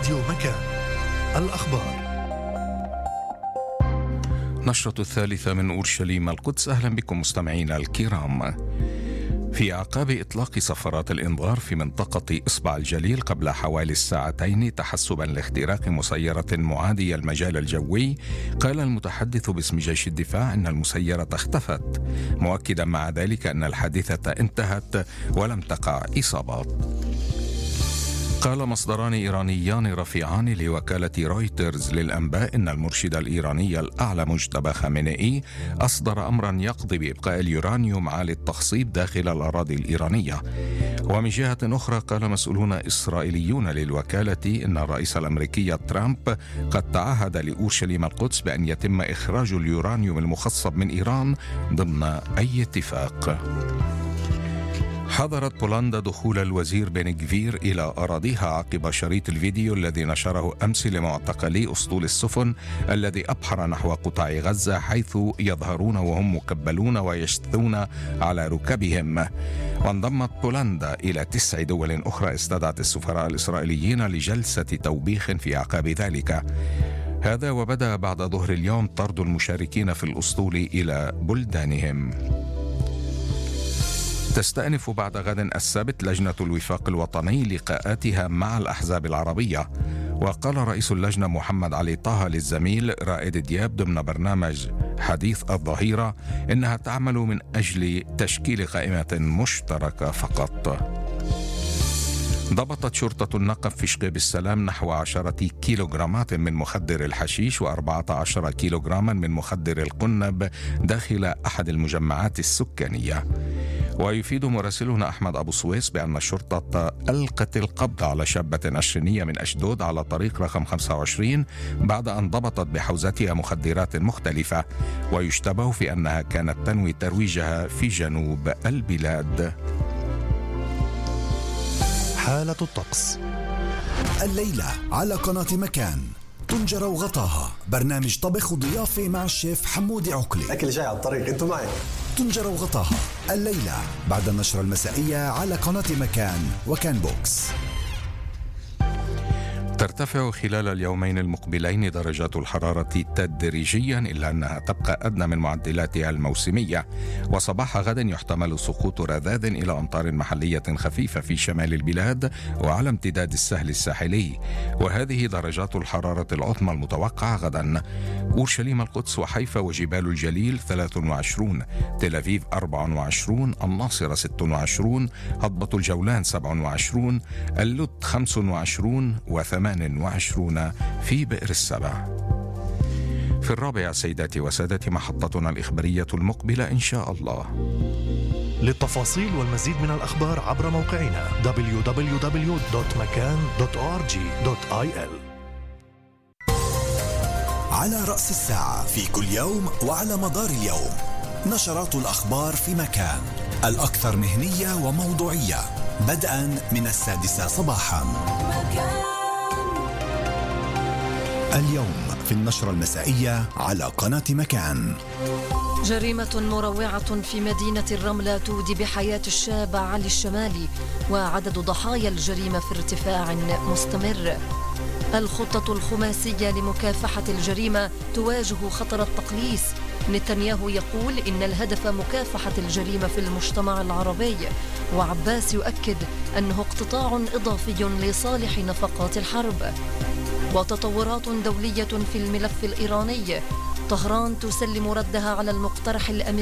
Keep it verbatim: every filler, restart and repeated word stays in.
راديو مكان الأخبار. نشرة الثالثة من أورشليم القدس. أهلا بكم مستمعينا الكرام. في أعقاب إطلاق صفارات الإنذار في منطقة إصبع الجليل قبل حوالي الساعتين تحسبا لاختراق مسيرة معادية المجال الجوي، قال المتحدث باسم جيش الدفاع أن المسيرة اختفت، مؤكدا مع ذلك أن الحادثة انتهت ولم تقع إصابات. قال مصدران إيرانيان رفيعان لوكالة رويترز للأنباء إن المرشد الإيراني الأعلى مجتبى خامنئي أصدر أمرا يقضي بإبقاء اليورانيوم عالي التخصيب داخل الأراضي الإيرانية. ومن جهة أخرى قال مسؤولون إسرائيليون للوكالة إن الرئيس الأمريكي ترامب قد تعهد لأورشليم القدس بأن يتم إخراج اليورانيوم المخصب من إيران ضمن أي اتفاق. حظرت بولندا دخول الوزير بن-غفير إلى أراضيها عقب شريط الفيديو الذي نشره أمس لمعتقلي أسطول السفن الذي أبحر نحو قطاع غزة، حيث يظهرون وهم مكبلون ويشثون على ركبهم. وانضمت بولندا إلى تسع دول أخرى استدعت السفراء الإسرائيليين لجلسة توبيخ في أعقاب ذلك. هذا وبدأ بعد ظهر اليوم طرد المشاركين في الأسطول إلى بلدانهم. تستأنف بعد غد السبت لجنة الوفاق الوطني لقاءاتها مع الأحزاب العربية. وقال رئيس اللجنة محمد علي طه للزميل رائد دياب ضمن برنامج حديث الظهيرة إنها تعمل من أجل تشكيل قائمة مشتركة فقط. ضبطت شرطة النقب في شقيب السلام نحو عشرة كيلوغرامات من مخدر الحشيش وأربعة عشر كيلوغراما من مخدر القنب داخل أحد المجمعات السكانية. ويفيد مراسلنا أحمد أبو سويس بأن الشرطة ألقت القبض على شابة أشرينية من أشدود على طريق رقم خمسة وعشرين بعد أن ضبطت بحوزتها مخدرات مختلفة، ويشتبه في أنها كانت تنوي ترويجها في جنوب البلاد. حالة الطقس الليلة على قناة مكان. طنجرة وغطاها، برنامج طبخ وضيافة مع الشيف حمودي عقلي. أكل جاي على الطريق، أنتوا معي. طنجرة وغطاها الليلة بعد النشرة المسائية على قناة مكان وكان بوكس. ترتفع خلال اليومين المقبلين درجات الحرارة تدريجيا إلا أنها تبقى أدنى من معدلاتها الموسمية، وصباح غد يحتمل سقوط رذاذ إلى أمطار محلية خفيفة في شمال البلاد وعلى امتداد السهل الساحلي. وهذه درجات الحرارة العظمى المتوقعة غدا: أورشليم القدس وحيفا وجبال الجليل ثلاث وعشرين، تل أبيب أربع وعشرين، الناصرة ست وعشرين، هضبة الجولان سبع وعشرين، اللد خمس وعشرين وثمان وعشرون في بئر السبع. في الرابع سيداتي وسادتي محطتنا الإخبارية المقبلة إن شاء الله. للتفاصيل والمزيد من الأخبار عبر موقعنا دبليو دبليو دبليو دوت مكان دوت أو آر جي دوت آي إل. على رأس الساعة في كل يوم وعلى مدار اليوم نشرات الأخبار في مكان، الأكثر مهنية وموضوعية، بدءا من السادسة صباحا. اليوم في النشرة المسائية على قناة مكان. جريمة مروعة في مدينة الرملة تودي بحياة الشاب علي الشمالي، وعدد ضحايا الجريمة في ارتفاع مستمر. الخطة الخماسية لمكافحة الجريمة تواجه خطر التقليص. نتنياهو يقول إن الهدف مكافحة الجريمة في المجتمع العربي، وعباس يؤكد أنه اقتطاع إضافي لصالح نفقات الحرب. وتطورات دولية في الملف الإيراني: طهران تسلم ردها على المقترح الأمريكي